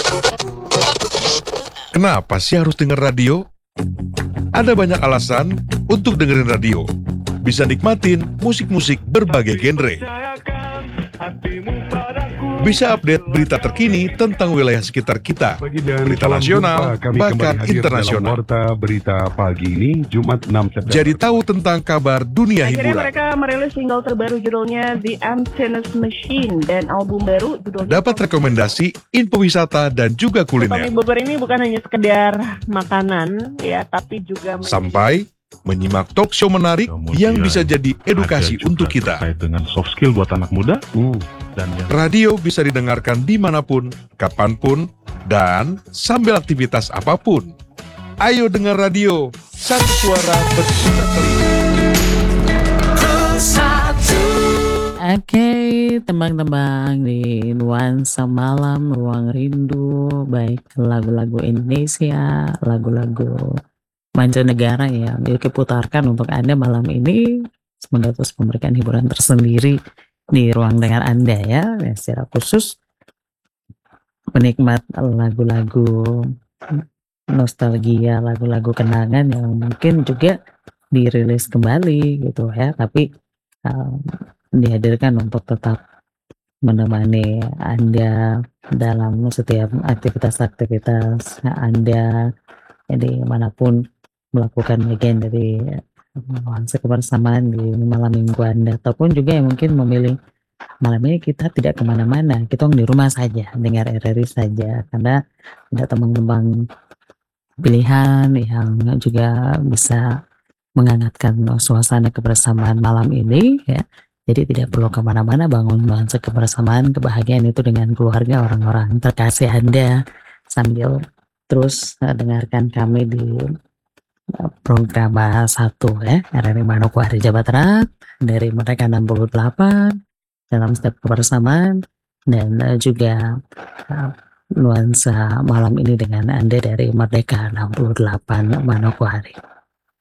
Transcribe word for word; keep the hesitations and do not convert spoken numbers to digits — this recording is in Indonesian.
Kenapa sih harus denger radio? Ada banyak alasan untuk dengerin radio. Bisa nikmatin musik-musik berbagai genre. Bisa update berita terkini tentang wilayah sekitar kita, berita nasional, bahkan internasional. Warta berita pagi ini, Jumat enam September. Jadi tahu tentang kabar dunia Akhirnya hiburan. mereka merilis single terbaru judulnya The Emptiness Machine dan album baru judulnya Dapat rekomendasi, info wisata, dan juga Tommy kuliner. Bobber ini bukan hanya sekedar makanan ya, tapi juga Sampai menyimak talk show menarik yang Kemudian bisa jadi edukasi ada juga untuk kita. terkait dengan soft skill buat anak muda. Hmm. Dan yang Radio bisa didengarkan dimanapun, kapanpun, dan sambil aktivitas apapun. Ayo dengar radio, satu suara bersuara telinga. Oke, teman-teman di Nuansa Malam, Ruang Rindu, baik lagu-lagu Indonesia, lagu-lagu mancanegara yang diputarkan untuk Anda malam ini. Semoga terus memberikan hiburan tersendiri di ruang dengar Anda ya, ya secara khusus penikmat lagu-lagu nostalgia, lagu-lagu kenangan yang mungkin juga dirilis kembali gitu ya, tapi um, dihadirkan untuk tetap menemani Anda dalam setiap aktivitas-aktivitas Anda, jadi manapun melakukan bagian dari nuansa kebersamaan di malam minggu Anda, ataupun juga yang mungkin memilih malam ini kita tidak kemana-mana, kita di rumah saja, dengar R R I saja, karena ada teman-teman pilihan yang juga bisa menghangatkan suasana kebersamaan malam ini ya. Jadi tidak perlu kemana-mana, bangun nuansa kebersamaan, kebahagiaan itu dengan keluarga, orang-orang terkasih Anda, sambil terus uh, dengarkan kami di uh, program satu ya, R R I Manokwari Jawa Barat dari Merdeka enam puluh delapan dalam setiap kebersamaan, dan uh, juga uh, nuansa malam ini dengan Anda dari Merdeka enam puluh delapan Manokwari.